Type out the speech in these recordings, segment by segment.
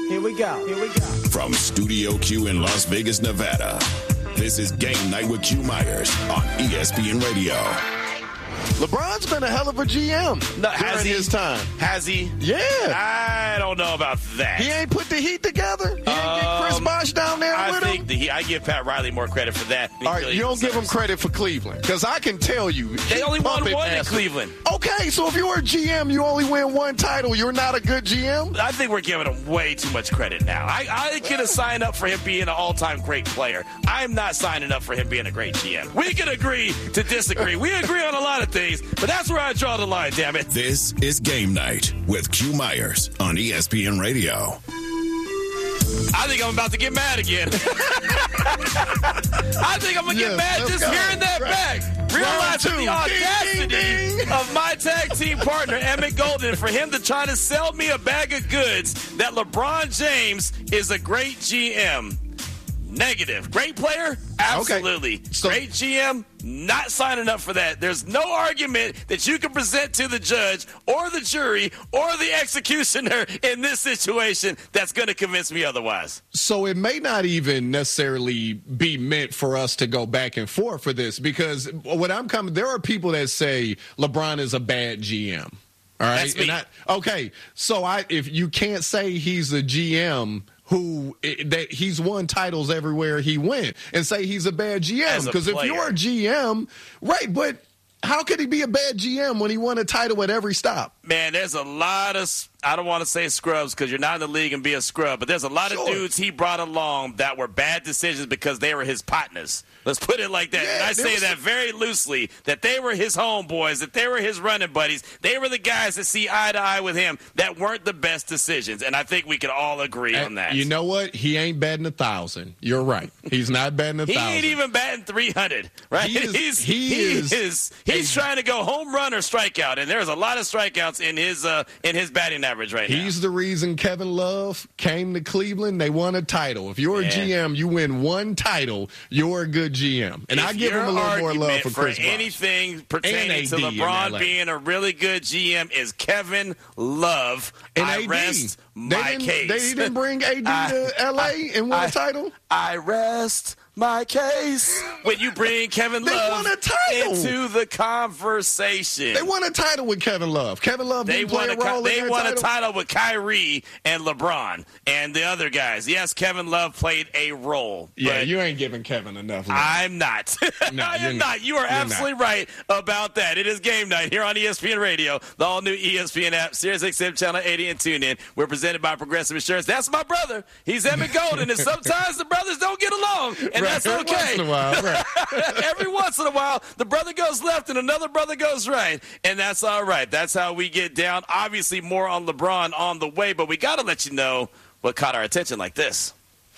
Here we go. From Studio Q in Las Vegas, Nevada, this is Game Night with Q Myers on ESPN Radio. LeBron's been a hell of a GM during his time. Has he? Yeah. I don't know about that. He ain't put the Heat together? He ain't get Chris Bosh down there with him? I give Pat Riley more credit for that. All right, you don't give him credit for Cleveland, because I can tell you. They only won one in Cleveland. Okay, so if you're a GM, you only win one title. You're not a good GM? I think we're giving him way too much credit now. I could have signed up for him being an all-time great player. I'm not signing up for him being a great GM. We can agree to disagree. We agree on a lot of things, but that's where I draw the line, damn it. This is Game Night with Q Myers on ESPN Radio. I think I'm about to get mad again. I think I'm going to get mad just hearing that back. Realizing the audacity of my tag team partner, Emmett Golden, for him to try to sell me a bag of goods that LeBron James is a great GM. Negative. Great player? Absolutely. Okay. So, great GM? Not signing up for that. There's no argument that you can present to the judge or the jury or the executioner in this situation that's going to convince me otherwise. So it may not even necessarily be meant for us to go back and forth for this, because there are people that say LeBron is a bad GM. All right. That's me. Okay. So if you can't say he's a GM that he's won titles everywhere he went, and say he's a bad GM, because if you're a GM, right, but how could he be a bad GM when he won a title at every stop? Man, there's a lot of, I don't want to say scrubs because you're not in the league and be a scrub, but there's a lot of dudes he brought along that were bad decisions because they were his partners. Let's put it like that. Yeah, and I say that very loosely, that they were his homeboys, that they were his running buddies. They were the guys that see eye to eye with him that weren't the best decisions. And I think we can all agree on that. You know what? He ain't batting 1,000. You're right. He's not batting 1,000. He ain't even batting 300, right? He's trying to go home run or strikeout, and there's a lot of strikeouts in his batting average right now. He's the reason Kevin Love came to Cleveland. They won a title. If you're a GM, you win one title, you're a good GM. And I give him a little more love for Chris Bosh. Anything pertaining to LeBron being a really good GM is Kevin Love. And I rest my case. They didn't bring AD to L.A. and win a title? I rest my case. When you bring Kevin Love into the conversation. They won a title with Kevin Love. Kevin Love didn't play a role in They won a title with Kyrie and LeBron and the other guys. Yes, Kevin Love played a role. Yeah, you ain't giving Kevin enough love. I'm not. No, I am not. You are absolutely right about that. It is Game Night here on ESPN Radio, the all-new ESPN app, SiriusXM Channel 80, and TuneIn. We're presented by Progressive Insurance. That's my brother. He's Emmett Golden, and sometimes the brothers don't get along, and that's okay. Every once in a while, right. Every once in a while, the brother goes left and another brother goes right, and that's all right. That's how we get down. Obviously, more on LeBron on the way, but we got to let you know what caught our attention like this.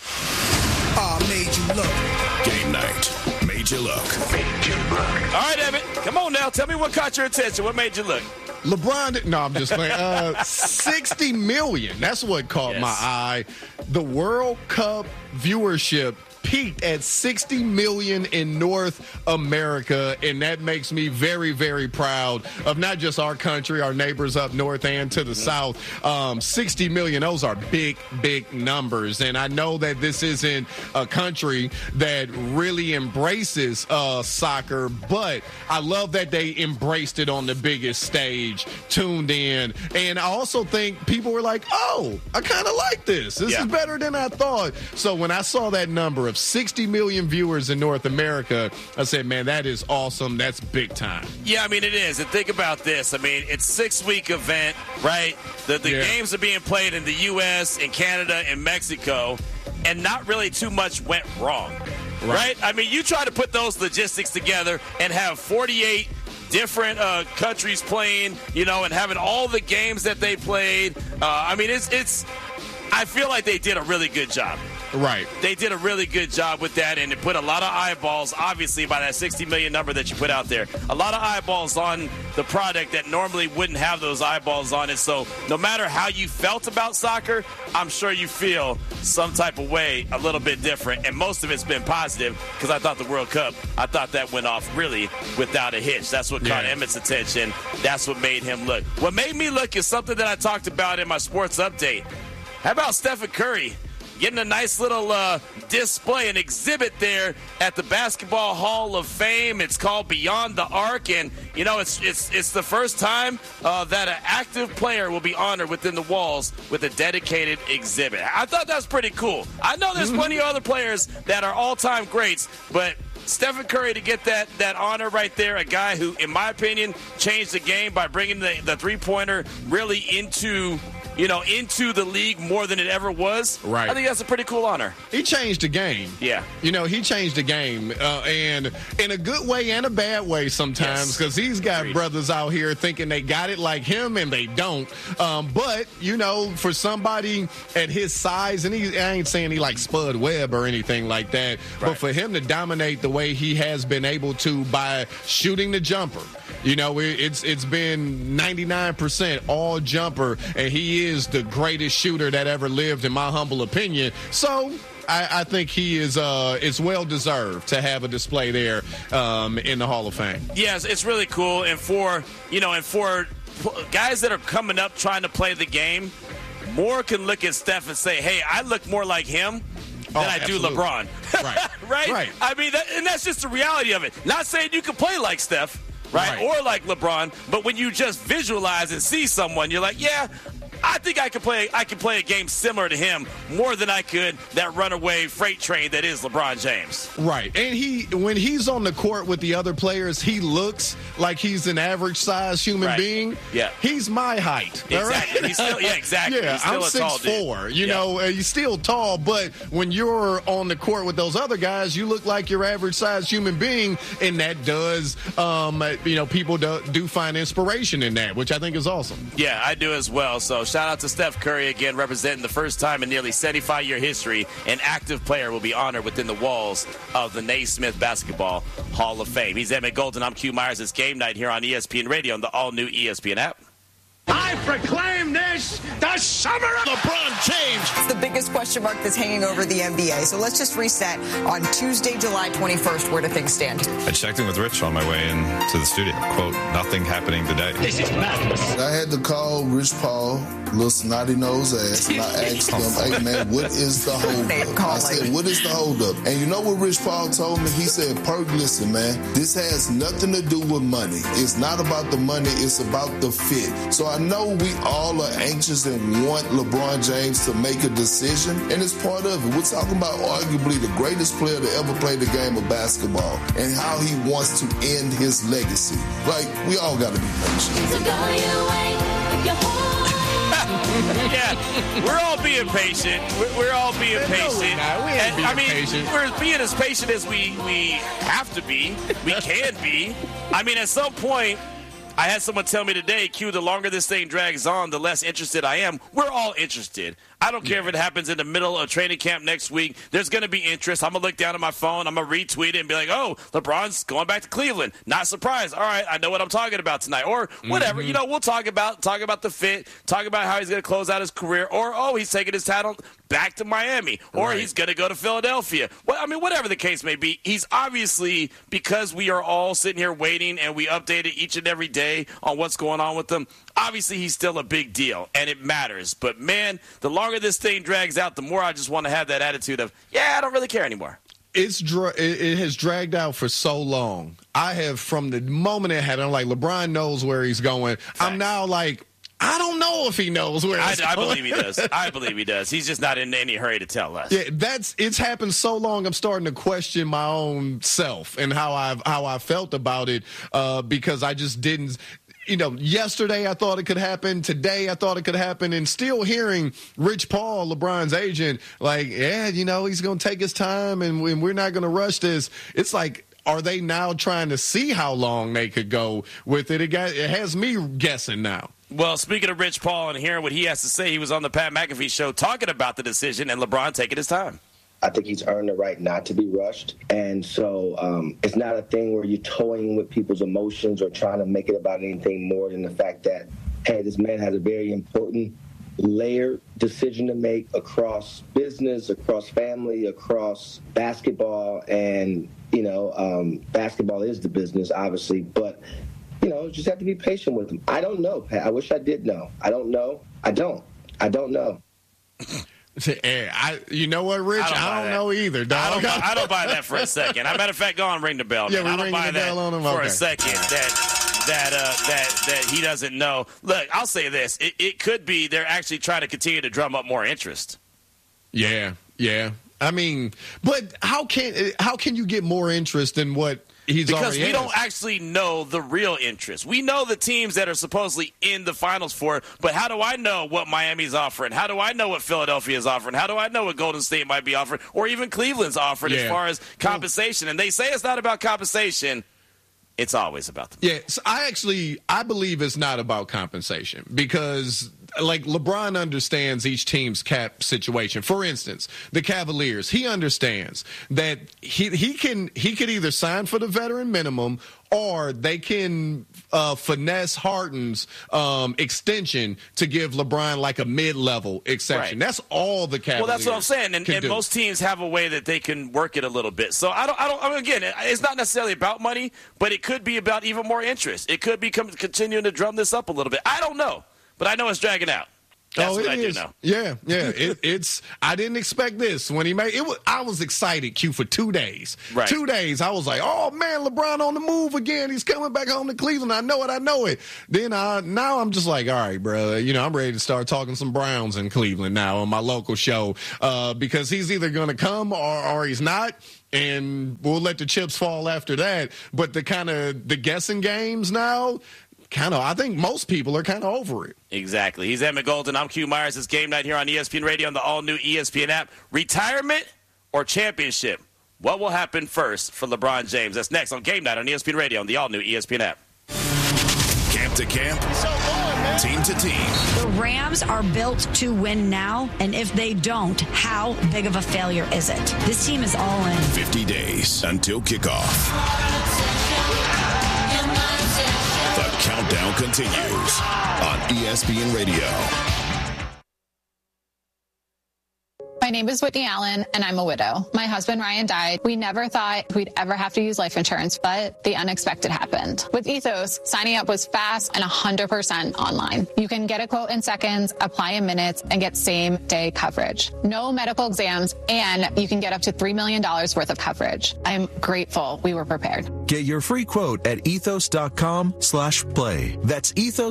Made you look. Game Night made you look. All right, Emmett, come on now. Tell me what caught your attention. What made you look? LeBron, no, I'm just playing. 60 million. That's what caught my eye. The World Cup viewership peaked at 60 million in North America, and that makes me very, very proud of not just our country, our neighbors up north and to the south. 60 million, those are big, big numbers, and I know that this isn't a country that really embraces soccer, but I love that they embraced it on the biggest stage, tuned in, and I also think people were like, oh, I kind of like this. This is better than I thought. So when I saw that number of 60 million viewers in North America, I said, man, that is awesome. That's big time. Yeah, I mean, it is. And think about this. I mean, it's a 6-week event, right? The games are being played in the U.S., in Canada, and Mexico, and not really too much went wrong, right? I mean, you try to put those logistics together and have 48 different countries playing, and having all the games that they played. I mean, it's I feel like they did a really good job. Right. They did a really good job with that, and it put a lot of eyeballs, obviously, by that 60 million number that you put out there. A lot of eyeballs on the product that normally wouldn't have those eyeballs on it. So no matter how you felt about soccer, I'm sure you feel some type of way a little bit different. And most of it's been positive, because I thought the World Cup, I thought that went off really without a hitch. That's what caught Emmett's attention. That's what made him look. What made me look is something that I talked about in my sports update. How about Stephen Curry getting a nice little display, an exhibit there at the Basketball Hall of Fame? It's called Beyond the Arc, and it's the first time that an active player will be honored within the walls with a dedicated exhibit. I thought that was pretty cool. I know there's plenty of other players that are all-time greats, but Stephen Curry to get that honor right there, a guy who, in my opinion, changed the game by bringing the three-pointer really into the league more than it ever was. Right. I think that's a pretty cool honor. He changed the game. Yeah. He changed the game, and in a good way and a bad way sometimes, because he's got brothers out here thinking they got it like him, and they don't. But, for somebody at his size, and I ain't saying he like Spud Webb or anything like that, but for him to dominate the way he has been able to by shooting the jumper, it's been 99% all jumper, and he is the greatest shooter that ever lived, in my humble opinion. So I think he is it's well deserved to have a display there in the Hall of Fame. Yes, it's really cool, and for guys that are coming up trying to play the game, more can look at Steph and say, "Hey, I look more like him than I do LeBron." Right? I mean, that's just the reality of it. Not saying you can play like Steph. Right? Or like LeBron, but when you just visualize and see someone, you're like, yeah, I think I can play a game similar to him more than I could that runaway freight train that is LeBron James. Right. And when he's on the court with the other players, he looks like he's an average sized human being. Yeah. He's my height. Exactly. Right? He's still, exactly. Yeah, he's still I'm 6'4". He's still tall, but when you're on the court with those other guys, you look like your average sized human being, and that does people do find inspiration in that, which I think is awesome. Yeah, I do as well. So shout out to Steph Curry again, representing the first time in nearly 75-year history an active player will be honored within the walls of the Naismith Basketball Hall of Fame. He's Emmett Golden. I'm Q Myers. It's Game Night here on ESPN Radio and the all-new ESPN app. I proclaim this the summer of LeBron James. It's the biggest question mark that's hanging over the NBA. So let's just reset. On Tuesday, July 21st, where do things stand? I checked in with Rich on my way into the studio. Quote, nothing happening today. This is madness. I had to call Rich Paul, little snotty nose ass, and I asked him, hey, man, what is the holdup? I said, what is the holdup? And you know what Rich Paul told me? He said, Perk, listen, man, this has nothing to do with money. It's not about the money. It's about the fit. So I know we all are anxious and want LeBron James to make a decision, and it's part of it. We're talking about arguably the greatest player to ever play the game of basketball and how he wants to end his legacy. Like, we all got to be patient. Yeah, we're all being patient. We're all being patient. Patient. We're being as patient as we have to be. We can be. I mean, at some point, I had someone tell me today, Q, the longer this thing drags on, the less interested I am. We're all interested. I don't care if it happens in the middle of training camp next week. There's going to be interest. I'm going to look down at my phone. I'm going to retweet it and be like, oh, LeBron's going back to Cleveland. Not surprised. All right, I know what I'm talking about tonight. Or whatever. We'll talk about the fit, talk about how he's going to close out his career. Or, oh, he's taking his talent back to Miami. Or he's going to go to Philadelphia. Well, I mean, whatever the case may be, he's obviously, because we are all sitting here waiting and we update it each and every day on what's going on with him, obviously he's still a big deal, and it matters. But, man, the longer this thing drags out, the more I just want to have that attitude of, yeah, I don't really care anymore. It has dragged out for so long. I have, from the moment it had, I'm like, LeBron knows where he's going. Facts. I'm now like, I don't know if he knows where he's going. I believe he does. I believe he does. He's just not in any hurry to tell us. Yeah, it's happened so long. I'm starting to question my own self and how I felt about it because I just didn't. Yesterday I thought it could happen. Today I thought it could happen. And still hearing Rich Paul, LeBron's agent, like, yeah, he's going to take his time and we're not going to rush this. It's like, are they now trying to see how long they could go with it? It has me guessing now. Well, speaking of Rich Paul and hearing what he has to say, he was on the Pat McAfee show talking about the decision and LeBron taking his time. I think he's earned the right not to be rushed. And so it's not a thing where you're toying with people's emotions or trying to make it about anything more than the fact that, hey, this man has a very important layered decision to make across business, across family, across basketball. And, basketball is the business, obviously. But, just have to be patient with him. I don't know, Pat. I wish I did know. I don't know. I don't know. You know what, Rich? I don't know either, dog. I don't buy that for a second. As a matter of fact, go on, ring the bell. Yeah, I don't buy that for a second. That he doesn't know. Look, I'll say this: it could be they're actually trying to continue to drum up more interest. Yeah. I mean, but how can you get more interest in what? Because we don't actually know the real interest. We know the teams that are supposedly in the finals for it, but how do I know what Miami's offering? How do I know what Philadelphia is offering? How do I know what Golden State might be offering? Or even Cleveland's offering as far as compensation? And they say it's not about compensation. It's always about them. Yeah, so I believe it's not about compensation because, like, LeBron understands each team's cap situation. For instance, the Cavaliers, he understands that he could either sign for the veteran minimum or they can finesse Harden's extension to give LeBron like a mid-level exception. Right. That's all the Cavaliers. Well, that's what I'm saying, and most teams have a way that they can work it a little bit. So I mean, again, it's not necessarily about money, but it could be about even more interest. It could be continuing to drum this up a little bit. I don't know, but I know it's dragging out. That's what I do know. Yeah. It's. I didn't expect this when he made it. I was excited, Q, for 2 days. Right. 2 days. I was like, oh man, LeBron on the move again. He's coming back home to Cleveland. I know it. Then now I'm just like, all right, bro. I'm ready to start talking some Browns in Cleveland now on my local show because he's either going to come or he's not. And we'll let the chips fall after that. But the guessing games now. I think most people are kind of over it. Exactly. He's Emmett Golden. I'm Q Myers. It's Game Night here on ESPN Radio on the all-new ESPN app. Retirement or championship? What will happen first for LeBron James? That's next on Game Night on ESPN Radio on the all-new ESPN app. Camp to camp, team to team. The Rams are built to win now, and if they don't, how big of a failure is it? This team is all in. 50 days until kickoff. The countdown continues on ESPN Radio. My name is Whitney Allen, and I'm a widow. My husband, Ryan, died. We never thought we'd ever have to use life insurance, but the unexpected happened. With Ethos, signing up was fast and 100% online. You can get a quote in seconds, apply in minutes, and get same-day coverage. No medical exams, and you can get up to $3 million worth of coverage. I'm grateful we were prepared. Get your free quote at ethos.com/play. That's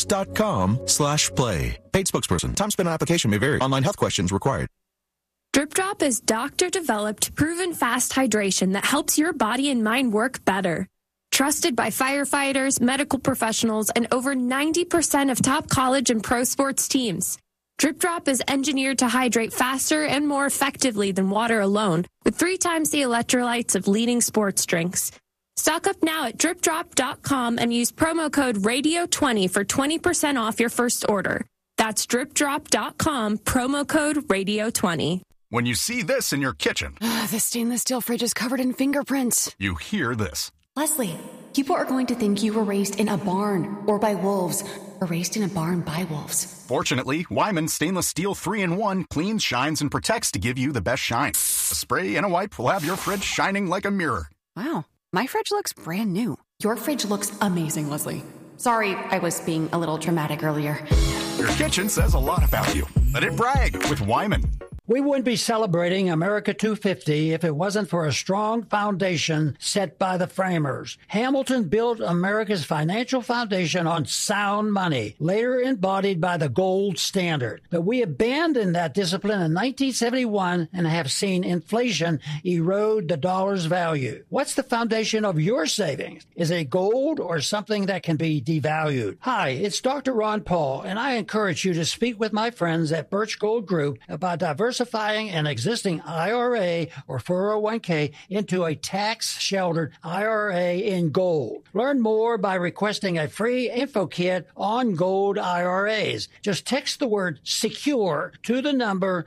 ethos.com/play. Paid spokesperson. Time spent on application may vary. Online health questions required. Drip Drop is doctor-developed, proven fast hydration that helps your body and mind work better. Trusted by firefighters, medical professionals, and over 90% of top college and pro sports teams. Drip Drop is engineered to hydrate faster and more effectively than water alone, with 3 times the electrolytes of leading sports drinks. Stock up now at dripdrop.com and use promo code RADIO20 for 20% off your first order. That's dripdrop.com, promo code RADIO20. When you see this in your kitchen. The stainless steel fridge is covered in fingerprints. You hear this. Leslie, people are going to think you were raised in a barn or by wolves or raised in a barn by wolves. Fortunately, Wyman Stainless Steel 3-in-1 cleans, shines, and protects to give you the best shine. A spray and a wipe will have your fridge shining like a mirror. Wow, my fridge looks brand new. Your fridge looks amazing, Leslie. Sorry, I was being a little dramatic earlier. Your kitchen says a lot about you. Let it brag with Wyman. We wouldn't be celebrating America 250 if it wasn't for a strong foundation set by the framers. Hamilton built America's financial foundation on sound money, later embodied by the gold standard. But we abandoned that discipline in 1971 and have seen inflation erode the dollar's value. What's the foundation of your savings? Is it gold or something that can be devalued? Hi, it's Dr. Ron Paul, and I encourage you to speak with my friends at Birch Gold Group about diversifying an existing IRA or 401k into a tax-sheltered IRA in gold. Learn more by requesting a free info kit on gold IRAs. Just text the word SECURE to the number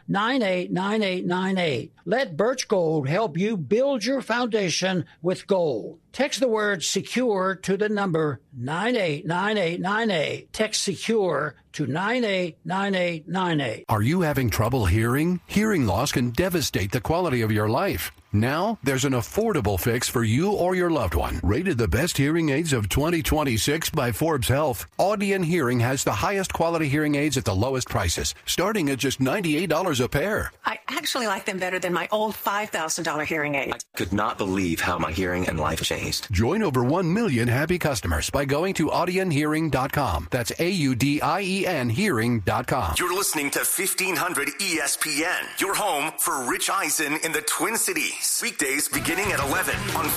989898. Let Birch Gold help you build your foundation with gold. Text the word SECURE to the number 989898. Text SECURE to 989898. Are you having trouble hearing? Hearing loss can devastate the quality of your life. Now, there's an affordable fix for you or your loved one. Rated the best hearing aids of 2026 by Forbes Health, Audion Hearing has the highest quality hearing aids at the lowest prices, starting at just $98 a pair. I actually like them better than my old $5,000 hearing aid. I could not believe how my hearing and life changed. Join over 1 million happy customers by going to audionhearing.com. That's AUDIEN hearing.com. You're listening to 1500 ESPN, your home for Rich Eisen in the Twin Cities. Weekdays beginning at 11 on